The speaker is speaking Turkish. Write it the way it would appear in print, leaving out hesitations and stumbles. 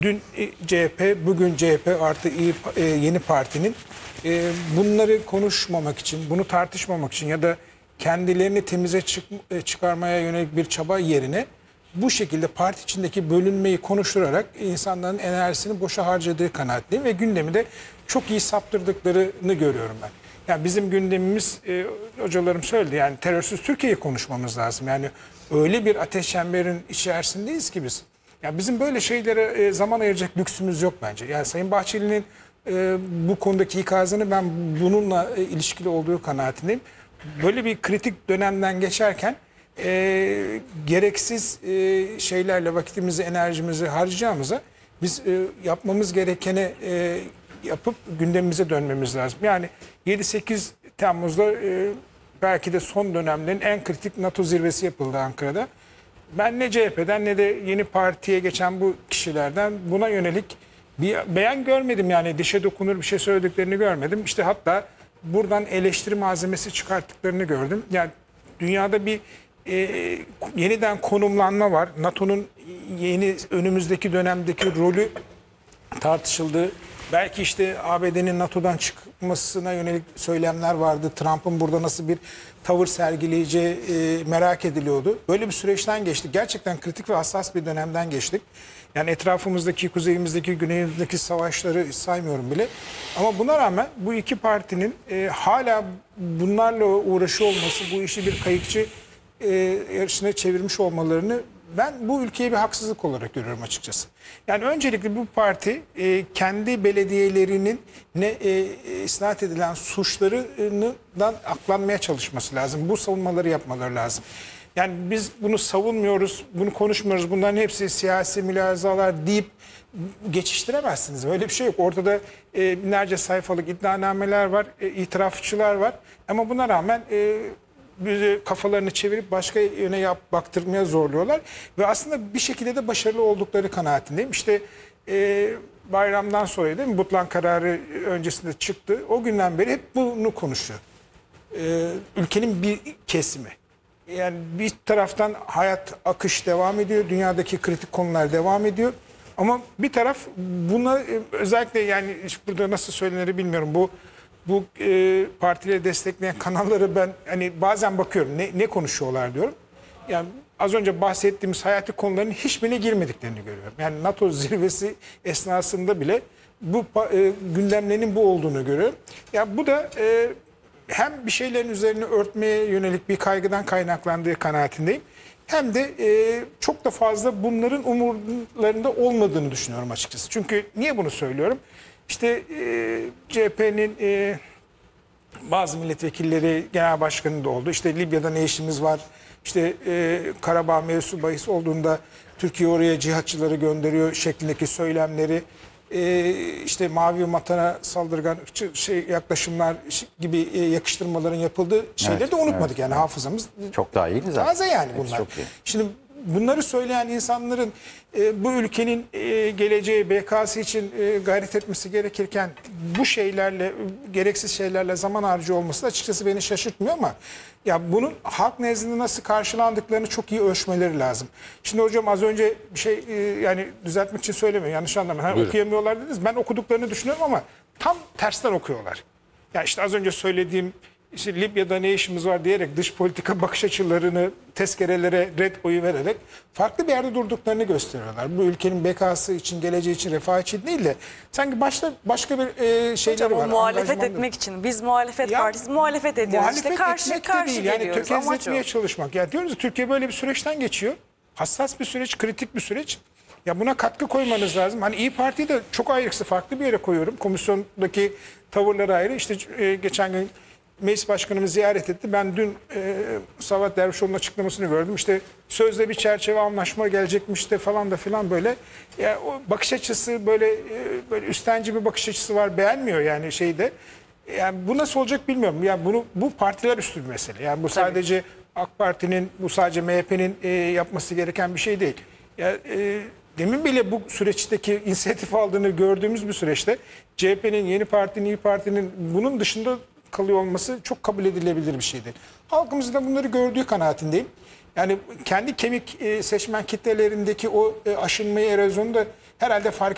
Dün CHP, bugün CHP artı Yeni Parti'nin bunları konuşmamak için, bunu tartışmamak için ya da kendilerini temize çıkarmaya yönelik bir çaba yerine bu şekilde parti içindeki bölünmeyi konuşturarak insanların enerjisini boşa harcadığı kanaatindeyim ve gündemi de çok iyi saptırdıklarını görüyorum ben. Yani bizim gündemimiz, hocalarım söyledi, yani terörsüz Türkiye'yi konuşmamız lazım. Yani öyle bir ateş çemberin içerisindeyiz ki biz. Ya bizim böyle şeylere zaman ayıracak lüksümüz yok bence. Yani Sayın Bahçeli'nin bu konudaki ikazını ben bununla ilişkili olduğu kanaatindeyim. Böyle bir kritik dönemden geçerken gereksiz şeylerle vakitimizi, enerjimizi harcayacağımıza biz yapmamız gerekeni yapıp gündemimize dönmemiz lazım. Yani 7-8 Temmuz'da belki de son dönemlerin en kritik NATO zirvesi yapıldı Ankara'da. Ben ne CHP'den ne de Yeni Parti'ye geçen bu kişilerden buna yönelik bir beyan görmedim. Yani dişe dokunur bir şey söylediklerini görmedim. İşte hatta buradan eleştiri malzemesi çıkarttıklarını gördüm. Yani dünyada bir yeniden konumlanma var. NATO'nun yeni önümüzdeki dönemdeki rolü tartışıldı. Belki işte ABD'nin NATO'dan çıkmasına yönelik söylemler vardı. Trump'ın burada nasıl bir tavır sergileyeceği merak ediliyordu. Böyle bir süreçten geçtik. Gerçekten kritik ve hassas bir dönemden geçtik. Yani etrafımızdaki, kuzeyimizdeki, güneyimizdeki savaşları saymıyorum bile. Ama buna rağmen bu iki partinin hala bunlarla uğraşıyor olması, bu işi bir kayıkçı yarışına çevirmiş olmalarını ben bu ülkeye bir haksızlık olarak görüyorum açıkçası. Yani öncelikle bu parti kendi belediyelerinin isnat edilen suçlarından aklanmaya çalışması lazım. Bu savunmaları yapmaları lazım. Yani biz bunu savunmuyoruz, bunu konuşmuyoruz. Bunların hepsi siyasi mülazalar deyip geçiştiremezsiniz. Böyle bir şey yok. Ortada binlerce sayfalık iddianameler var, itirafçılar var. Ama buna rağmen bizi kafalarını çevirip başka yöne baktırmaya zorluyorlar. Ve aslında bir şekilde de başarılı oldukları kanaatindeyim. İşte bayramdan sonra değil mi? Butlan kararı öncesinde çıktı. O günden beri hep bunu konuşuyor. Ülkenin bir kesimi. Yani bir taraftan hayat akış devam ediyor. Dünyadaki kritik konular devam ediyor. Ama bir taraf buna özellikle, yani burada nasıl söylenir bilmiyorum. Bu partileri destekleyen kanalları ben hani bazen bakıyorum ne konuşuyorlar diyorum. Yani az önce bahsettiğimiz hayati konuların hiçbirine girmediklerini görüyorum. Yani NATO zirvesi esnasında bile bu gündemlerinin bu olduğunu görüyorum. Ya bu da hem bir şeylerin üzerine örtmeye yönelik bir kaygıdan kaynaklandığı kanaatindeyim. Hem de çok da fazla bunların umurlarında olmadığını düşünüyorum açıkçası. Çünkü niye bunu söylüyorum? İşte CHP'nin bazı milletvekilleri genel başkanı da oldu. İşte Libya'da ne işimiz var? İşte Karabağ mevzusu bahis olduğunda Türkiye oraya cihatçıları gönderiyor şeklindeki söylemleri, işte mavi vatana saldırgan yaklaşımlar gibi yakıştırmaların yapıldığı şeyleri de unutmadık. Yani hafızamız çok daha iyi zaten. Taze yani bunlar. Şimdi bunları söyleyen insanların bu ülkenin geleceği, BK'sı için gayret etmesi gerekirken bu şeylerle, gereksiz şeylerle zaman harcıyor olması da açıkçası beni şaşırtmıyor ama ya bunun halk nezdinde nasıl karşılandıklarını çok iyi ölçmeleri lazım. Şimdi hocam az önce bir şey yani düzeltmek için söylemiyorum, yanlış anlamayın. Hani okuyamıyorlar dediniz. Ben okuduklarını düşünüyorum ama tam tersten okuyorlar. Ya işte az önce söylediğim İşte Libya'da ne işimiz var diyerek dış politika bakış açılarını tezkerelere red oyu vererek farklı bir yerde durduklarını gösteriyorlar. Bu ülkenin bekası için, geleceği için, refah için değil de sanki başka bir şeyleri var. Muhalefet etmek için. Biz muhalefet partisi muhalefet ediyoruz. İşte karşı değil. Yani geliyoruz. tökezletmeye çalışmak. Ya diyoruz ya, Türkiye böyle bir süreçten geçiyor. Hassas bir süreç, kritik bir süreç. Ya buna katkı koymanız lazım. Hani İyi Parti'yi de çok ayrıksı farklı bir yere koyuyorum. Komisyondaki tavırları ayrı. İşte geçen gün Meclis Başkanımız ziyaret etti. Ben dün Savat Dervişoğlu'nun açıklamasını gördüm. İşte sözde bir çerçeve anlaşma gelecekmiş de falan da filan böyle. Ya o bakış açısı böyle üstenci bir bakış açısı var. Beğenmiyor yani şeyde. Yani bu nasıl olacak bilmiyorum. Yani bu partiler üstü bir mesele. Yani bu sadece AK Parti'nin, bu sadece MHP'nin yapması gereken bir şey değil. Ya demin bile bu süreçteki inisiyatif aldığını gördüğümüz bir süreçte CHP'nin, Yeni Parti'nin, İyi Parti'nin bunun dışında kalıyor olması çok kabul edilebilir bir şey değil. Halkımızın da bunları gördüğü kanaatindeyim. Yani kendi kemik seçmen kitlelerindeki o aşınmayı, erozyonu da herhalde fark